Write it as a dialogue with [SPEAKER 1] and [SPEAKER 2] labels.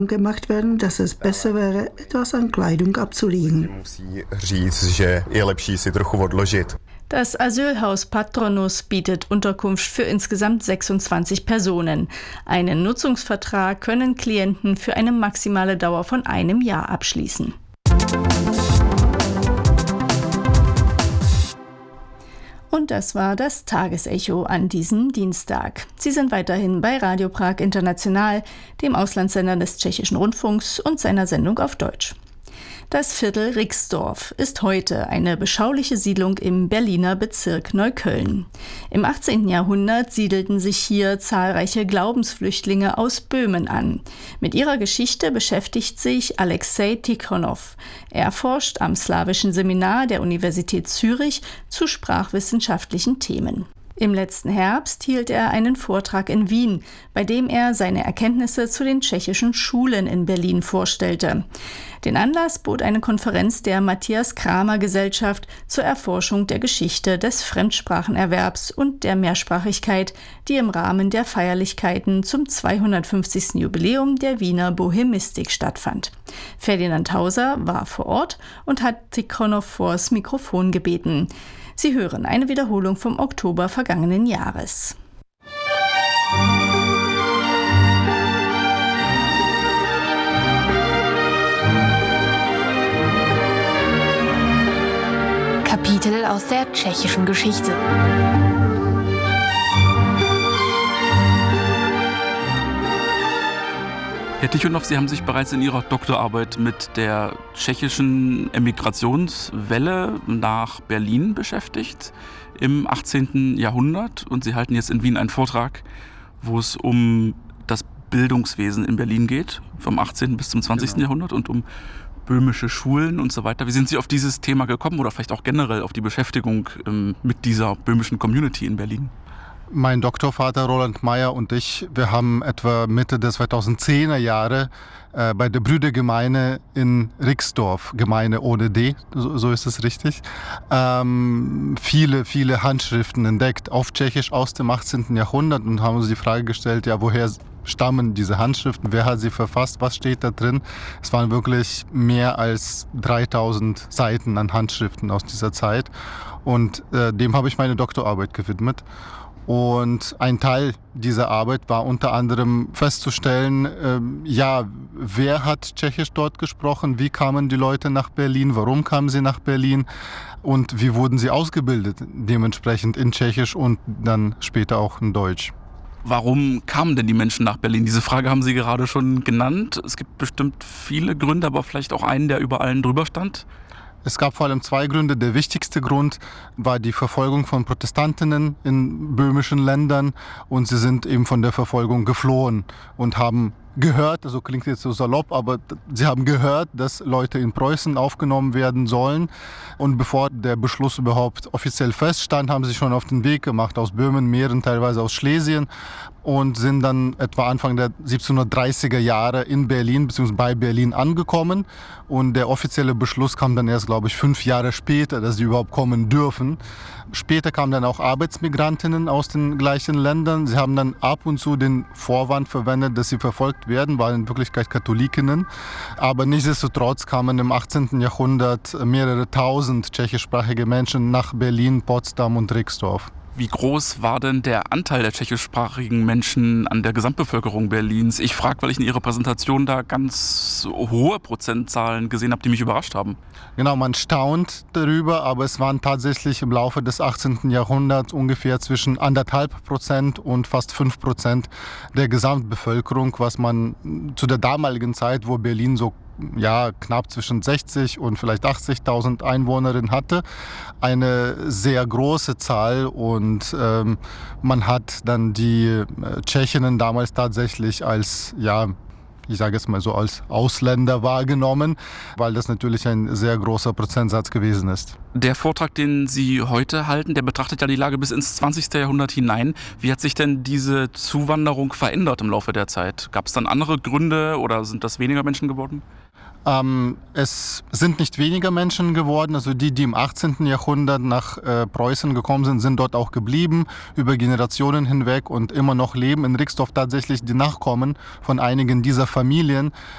[SPEAKER 1] gemacht werden, dass es besser wäre, etwas an Kleidung abzulegen.
[SPEAKER 2] Das Asylhaus Patronus bietet Unterkunft für insgesamt 26 Personen. Einen Nutzungsvertrag können Klienten für eine maximale Dauer von 1 Jahr abschließen. Und das war das Tagesecho an diesem Dienstag. Sie sind weiterhin bei Radio Prag International, dem Auslandssender des Tschechischen Rundfunks und seiner Sendung auf Deutsch. Das Viertel Rixdorf ist heute eine beschauliche Siedlung im Berliner Bezirk Neukölln. Im 18. Jahrhundert siedelten sich hier zahlreiche Glaubensflüchtlinge aus Böhmen an. Mit ihrer Geschichte beschäftigt sich Alexei Tikhonov. Er forscht am Slawischen Seminar der Universität Zürich zu sprachwissenschaftlichen Themen. Im letzten Herbst hielt er einen Vortrag in Wien, bei dem er seine Erkenntnisse zu den tschechischen Schulen in Berlin vorstellte. Den Anlass bot eine Konferenz der Matthias Kramer Gesellschaft zur Erforschung der Geschichte des Fremdsprachenerwerbs und der Mehrsprachigkeit, die im Rahmen der Feierlichkeiten zum 250. Jubiläum der Wiener Bohemistik stattfand. Ferdinand Hauser war vor Ort und hat Tikhonov vors Mikrofon gebeten. Sie hören eine Wiederholung vom Oktober vergangenen Jahres.
[SPEAKER 3] Kapitel aus der tschechischen Geschichte.
[SPEAKER 4] Herr Tikhonov, Sie haben sich bereits in Ihrer Doktorarbeit mit der tschechischen Emigrationswelle nach Berlin beschäftigt im 18. Jahrhundert und Sie halten jetzt in Wien einen Vortrag, wo es um das Bildungswesen in Berlin geht, vom 18. bis zum 20. Jahrhundert und um böhmische Schulen und so weiter. Wie sind Sie auf dieses Thema gekommen oder vielleicht auch generell auf die Beschäftigung mit dieser böhmischen Community in Berlin?
[SPEAKER 5] Mein Doktorvater Roland Meyer und ich, wir haben etwa Mitte der 2010er Jahre bei der Brüdergemeine in Rixdorf, Gemeine ohne D, so ist es richtig, viele Handschriften entdeckt auf Tschechisch aus dem 18. Jahrhundert und haben uns die Frage gestellt, ja, woher stammen diese Handschriften, wer hat sie verfasst, was steht da drin? Es waren wirklich mehr als 3000 Seiten an Handschriften aus dieser Zeit und dem habe ich meine Doktorarbeit gewidmet. Und ein Teil dieser Arbeit war unter anderem festzustellen, wer hat Tschechisch dort gesprochen, wie kamen die Leute nach Berlin, warum kamen sie nach Berlin und wie wurden sie ausgebildet, dementsprechend in Tschechisch und dann später auch in Deutsch.
[SPEAKER 4] Warum kamen denn die Menschen nach Berlin? Diese Frage haben Sie gerade schon genannt. Es gibt bestimmt viele Gründe, aber vielleicht auch einen, der über allen drüber stand.
[SPEAKER 5] Es gab vor allem 2 Gründe. Der wichtigste Grund war die Verfolgung von Protestantinnen in böhmischen Ländern und sie sind eben von der Verfolgung geflohen und haben gehört, also klingt jetzt so salopp, aber sie haben gehört, dass Leute in Preußen aufgenommen werden sollen. Und bevor der Beschluss überhaupt offiziell feststand, haben sie schon auf den Weg gemacht aus Böhmen, Mähren, teilweise aus Schlesien und sind dann etwa Anfang der 1730er Jahre in Berlin bzw. bei Berlin angekommen. Und der offizielle Beschluss kam dann erst, glaube ich, 5 Jahre später, dass sie überhaupt kommen dürfen. Später kamen dann auch Arbeitsmigrantinnen aus den gleichen Ländern. Sie haben dann ab und zu den Vorwand verwendet, dass sie verfolgt werden, waren in Wirklichkeit Katholikinnen. Aber nichtsdestotrotz kamen im 18. Jahrhundert mehrere tausend tschechischsprachige Menschen nach Berlin, Potsdam und Rixdorf.
[SPEAKER 4] Wie groß war denn der Anteil der tschechischsprachigen Menschen an der Gesamtbevölkerung Berlins? Ich frage, weil ich in Ihrer Präsentation da ganz hohe Prozentzahlen gesehen habe, die mich überrascht haben.
[SPEAKER 5] Genau, man staunt darüber, aber es waren tatsächlich im Laufe des 18. Jahrhunderts ungefähr zwischen 1,5% und fast 5% der Gesamtbevölkerung, was man zu der damaligen Zeit, wo Berlin so knapp zwischen 60 und vielleicht 80.000 Einwohnerinnen hatte, eine sehr große Zahl und man hat dann die Tschechinnen damals tatsächlich als, ich sage es mal so, als Ausländer wahrgenommen, weil das natürlich ein sehr großer Prozentsatz gewesen ist.
[SPEAKER 4] Der Vortrag, den Sie heute halten, der betrachtet ja die Lage bis ins 20. Jahrhundert hinein. Wie hat sich denn diese Zuwanderung verändert im Laufe der Zeit? Gab es dann andere Gründe oder sind das weniger Menschen geworden?
[SPEAKER 5] Es sind nicht weniger Menschen geworden, also die im 18. Jahrhundert nach Preußen gekommen sind, sind dort auch geblieben, über Generationen hinweg und immer noch leben in Rixdorf tatsächlich die Nachkommen von einigen dieser Familien.